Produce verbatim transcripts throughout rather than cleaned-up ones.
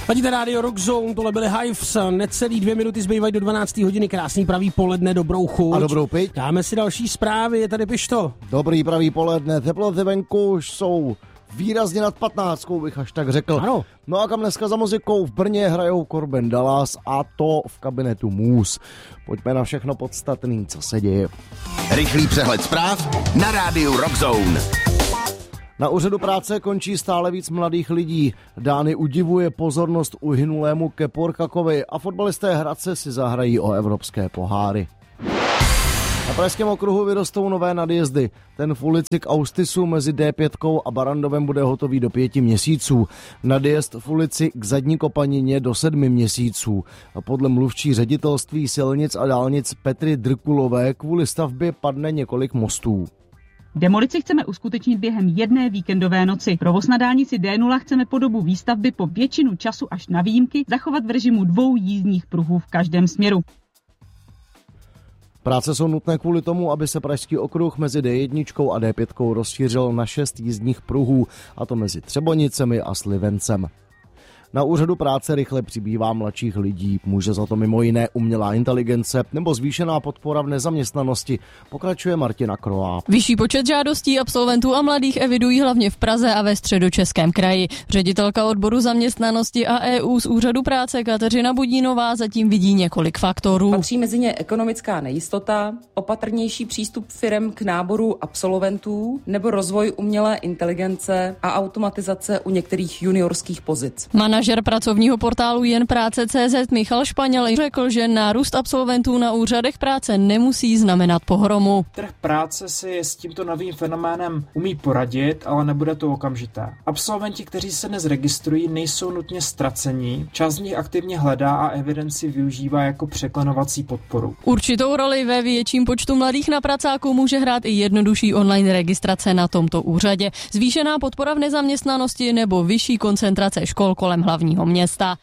Vadíte rádio Rock Zone, tohle byly Hives, necelý dvě minuty zbývají do dvanácté hodiny, krásný pravý poledne, dobrou chuť. A dobrou piť. Dáme si další zprávy, je tady Pišto. Dobrý pravý poledne, teploty venku už jsou výrazně nad patnáctkou, bych až tak řekl. Ano. No a kam dneska za muzikou? V Brně hrajou Corbin Dallas a to v kabinetu Moose. Pojďme na všechno podstatný, co se děje. Rychlý přehled zpráv na rádiu Rock Zone. Na úřadu práce končí stále víc mladých lidí. Dány udivuje pozornost uhynulému Keporkakovi a fotbalisté Hradce si zahrají o evropské poháry. Na Pražském okruhu vyrostou nové nadjezdy. Ten v ulici k Austisu mezi D pět a Barandovem bude hotový do pěti měsíců. Nadjezd v ulici k Zadní Kopanině do sedmi měsíců. A podle mluvčí ředitelství silnic a dálnic Petry Drkulové kvůli stavbě padne několik mostů. Demolici chceme uskutečnit během jedné víkendové noci. Provoz na dálnici D nula chceme po dobu výstavby po většinu času až na výjimky zachovat v režimu dvou jízdních pruhů v každém směru. Práce jsou nutné kvůli tomu, aby se Pražský okruh mezi D jedna a D pět rozšířil na šest jízdních pruhů, a to mezi Třebonicemi a Slivencem. Na úřadu práce rychle přibývá mladších lidí. Může za to mimo jiné umělá inteligence nebo zvýšená podpora v nezaměstnanosti, pokračuje Martina Kroá. Vyšší počet žádostí absolventů a mladých evidují hlavně v Praze a ve Středočeském kraji. Ředitelka odboru zaměstnanosti a E U z úřadu práce Kateřina Budínová zatím vidí několik faktorů. Patří mezi ně ekonomická nejistota, opatrnější přístup firem k náboru absolventů nebo rozvoj umělé inteligence a automatizace u některých juniorských pozic. Manažer pracovního portálu Jen práce tečka cé zet Michal Španěl řekl, že nárůst absolventů na úřadech práce nemusí znamenat pohromu. Trh práce si s tímto novým fenoménem umí poradit, ale nebude to okamžité. Absolventi, kteří se dnes registrují, nejsou nutně ztracení. Část z nich aktivně hledá a evidenci využívá jako překlenovací podporu. Určitou roli ve větším počtu mladých na pracáku může hrát i jednodušší online registrace na tomto úřadě, zvýšená podpora v nezaměstnanosti nebo vyšší koncentrace škol kolem hlavního města.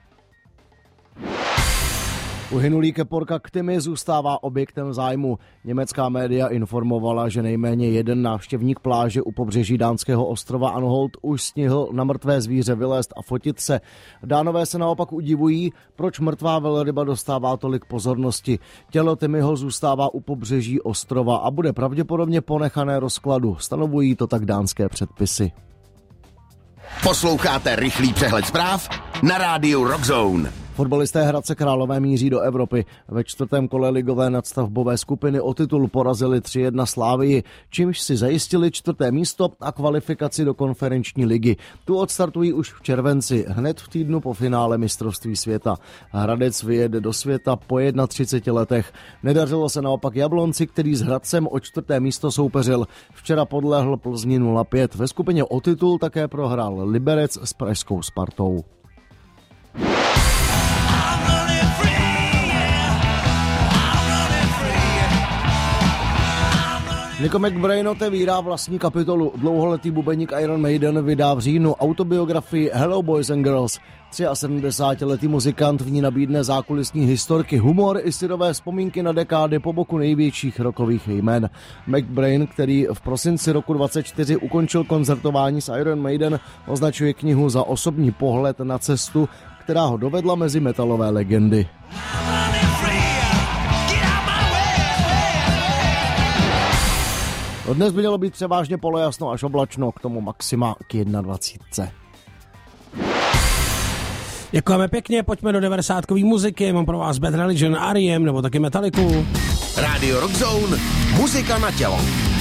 Uhynulý Keporkak Timmy zůstává objektem zájmu. Německá média informovala, že nejméně jeden návštěvník pláže u pobřeží dánského ostrova Anholt už stihl na mrtvé zvíře vylézt a fotit se. Dánové se naopak udivují, proč mrtvá velryba dostává tolik pozornosti. Tělo Timmyho zůstává u pobřeží ostrova a bude pravděpodobně ponechané rozkladu. Stanovují to tak dánské předpisy. Posloucháte rychlý přehled zpráv na rádiu Rock Zone. Fotbalisté Hradce Králové míří do Evropy. Ve čtvrtém kole ligové nadstavbové skupiny o titul porazili tři jedna Slavii, čímž si zajistili čtvrté místo a kvalifikaci do konferenční ligy. Tu odstartují už v červenci, hned v týdnu po finále mistrovství světa. Hradec vyjede do světa po třiceti jedna letech. Nedařilo se naopak Jablonci, který s Hradcem o čtvrté místo soupeřil. Včera podlehl Plzni nula pět. Ve skupině o titul také prohrál Liberec s pražskou Spartou. Nico McBrain otevírá vlastní kapitolu. Dlouholetý bubeník Iron Maiden vydá v říjnu autobiografii Hello Boys and Girls. sedmdesátiletý muzikant v ní nabídne zákulisní historky, humor i syrové vzpomínky na dekády po boku největších rockových jmen. McBrain, který v prosinci roku dvacet čtyři ukončil koncertování s Iron Maiden, označuje knihu za osobní pohled na cestu, která ho dovedla mezi metalové legendy. Dnes by mělo být převážně polojasno až oblačno, k tomu maxima k dvacet jedna. Děkujeme pěkně, pojďme do devadesátkový muziky, mám pro vás Bad Religion, R E M nebo taky Metalliku. Radio Rock Zone, muzika na tělo.